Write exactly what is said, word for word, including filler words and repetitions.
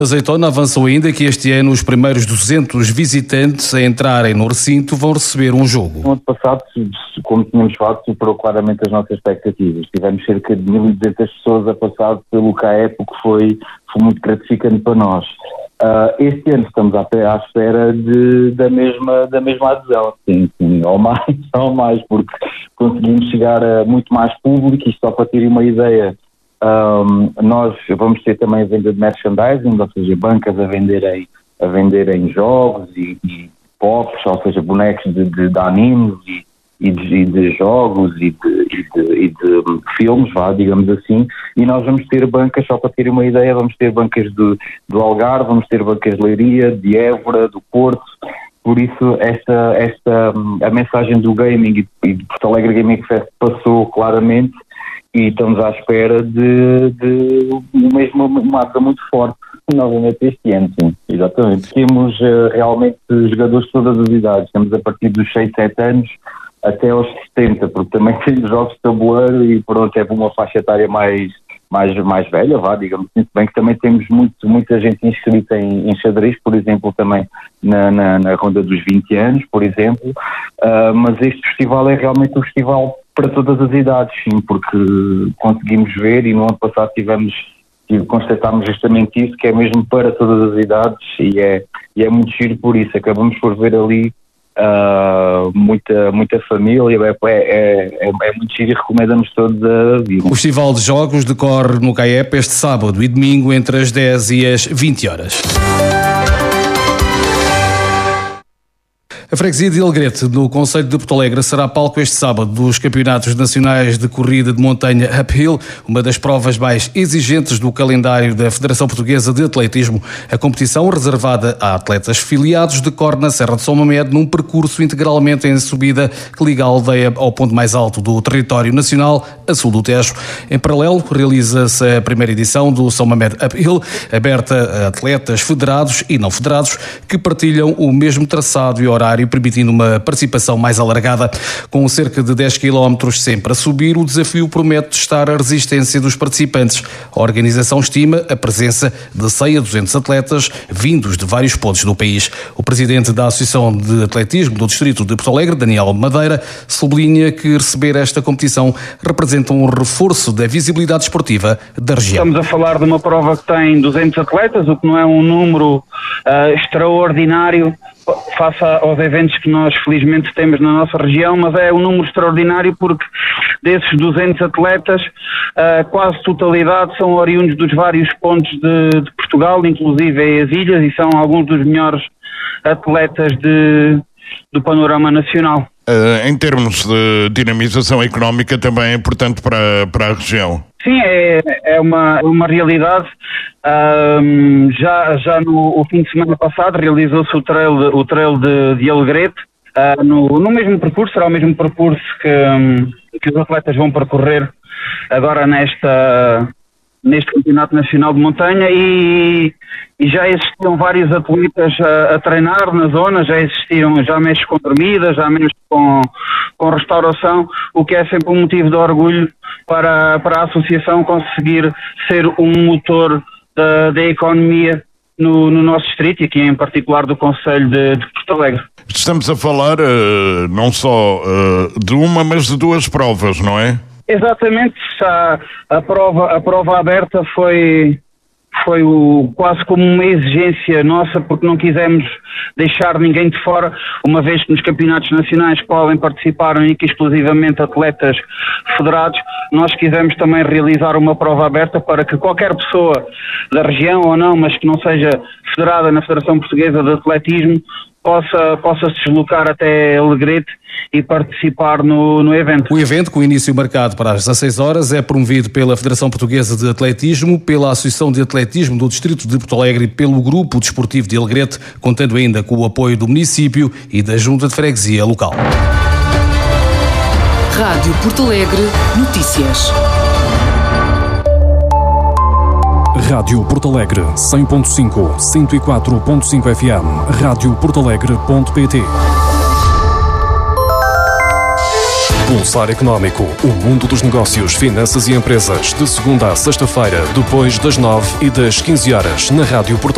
Azeitona avançou ainda que este ano os primeiros duzentos visitantes a entrarem no recinto vão receber um jogo. No ano passado, como tínhamos falado, superou claramente as nossas expectativas. Tivemos cerca de mil e duzentas pessoas a passar pelo C A E P, o que foi, foi muito gratificante para nós. Uh, este ano estamos à, à espera de, da, mesma, da mesma adesão, sim, sim, ou mais, ou mais, porque conseguimos chegar a muito mais público e só para terem uma ideia. Um, nós vamos ter também a venda de merchandising, ou seja, bancas a venderem, a venderem jogos e, e pops, ou seja, bonecos de, de, de animes e, e, de, e de jogos e de, e, de, e de filmes, vá, digamos assim, e nós vamos ter bancas, só para terem uma ideia, vamos ter bancas do, do Algarve, vamos ter bancas de Leiria, de Évora, do Porto. Por isso esta, esta, a mensagem do gaming e de Porto Alegre Gaming Fest passou claramente. E estamos à espera de, de mesmo uma ata muito forte novamente este ano, sim, exatamente. Temos uh, realmente jogadores de todas as idades, temos a partir dos seis, sete anos até aos setenta, porque também temos jogos de tabuleiro e pronto, é uma faixa etária mais, mais, mais velha, vá, digamos assim, bem que também temos muito, muita gente inscrita em, em xadrez, por exemplo, também na, na, na ronda dos vinte anos, por exemplo, uh, mas este festival é realmente um festival para todas as idades, sim, porque conseguimos ver e no ano passado tivemos, constatámos justamente isso, que é mesmo para todas as idades e é, e é muito giro por isso, acabamos por ver ali uh, muita, muita família, é, é, é, é muito giro e recomendamos todos a vir. O Festival de Jogos decorre no C A E P este sábado e domingo entre as dez e as vinte horas. A freguesia de Alegrete, no concelho de Porto Alegre, será palco este sábado dos Campeonatos Nacionais de Corrida de Montanha Uphill, uma das provas mais exigentes do calendário da Federação Portuguesa de Atletismo. A competição, reservada a atletas filiados, decorre na Serra de São Mamede, num percurso integralmente em subida que liga a aldeia ao ponto mais alto do território nacional, a sul do Tejo. Em paralelo, realiza-se a primeira edição do São Mamede Uphill, aberta a atletas federados e não federados, que partilham o mesmo traçado e horário, permitindo uma participação mais alargada. Com cerca de dez quilómetros sempre a subir, o desafio promete testar a resistência dos participantes. A organização estima a presença de cem a duzentos atletas vindos de vários pontos do país. O presidente da Associação de Atletismo do Distrito de Porto Alegre, Daniel Madeira, sublinha que receber esta competição representa um reforço da visibilidade esportiva da região. Estamos a falar de uma prova que tem duzentos atletas, o que não é um número uh, extraordinário face aos eventos que nós felizmente temos na nossa região, mas é um número extraordinário porque desses duzentos atletas, a quase totalidade são oriundos dos vários pontos de, de Portugal, inclusive as ilhas, e são alguns dos melhores atletas de, do panorama nacional. Uh, em termos de dinamização económica também é importante para, para a região. Sim, é, é uma, uma realidade. Um, já já no o fim de semana passado realizou-se o trail, o trail de, de Alegrete, uh, no, no mesmo percurso, será o mesmo percurso que, um, que os atletas vão percorrer agora nesta, neste Campeonato Nacional de Montanha e, e já existiam vários atletas a, a treinar na zona, já existiam, já mexe com dormida, já mexe com, com restauração, o que é sempre um motivo de orgulho para, para a associação conseguir ser um motor da, da economia no, no nosso distrito e aqui em particular do concelho de, de Porto Alegre. Estamos a falar uh, não só uh, de uma, mas de duas provas, não é? Exatamente, a, a, prova, a prova aberta foi, foi o, quase como uma exigência nossa, porque não quisemos deixar ninguém de fora, uma vez que nos campeonatos nacionais podem participar única e exclusivamente atletas federados, nós quisemos também realizar uma prova aberta para que qualquer pessoa da região ou não, mas que não seja federada na Federação Portuguesa de Atletismo, possa, possa se deslocar até Alegrete e participar no, no evento. O evento, com início marcado para as dezasseis horas, é promovido pela Federação Portuguesa de Atletismo, pela Associação de Atletismo do Distrito de Porto Alegre e pelo Grupo Desportivo de Alegrete, contando ainda com o apoio do município e da Junta de Freguesia local. Rádio Porto Alegre Notícias. Rádio Porto Alegre cem ponto cinco, cento e quatro ponto cinco F M, rádio porto alegre ponto pt. Pulsar Económico, o mundo dos negócios, finanças e empresas, de segunda a sexta-feira, depois das nove e das quinze horas, na Rádio Porto Alegre.